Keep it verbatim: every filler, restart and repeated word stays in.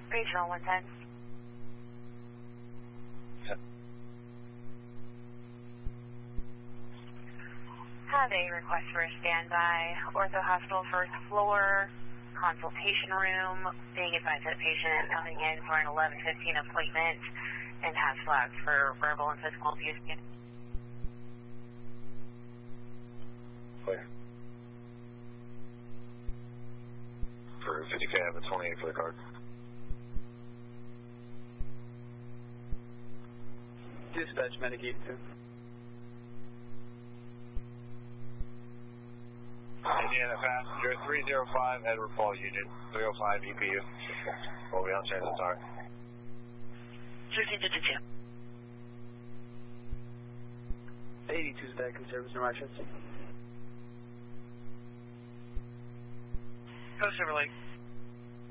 Regional one ten. Have a request for a standby. Ortho Hospital first floor, consultation room. Being advised that patient coming in for an eleven fifteen appointment and has flags for verbal and physical abuse. Clear. For fifty K, I have a twenty-eight for the card. Dispatch Medicaid two. Indiana passenger three zero five, Edward Paul Union, three oh five E P U. We'll be on transit, sorry. thirteen fifty-two. eighty-two is back in service in Rochester. Coast Silver Lake.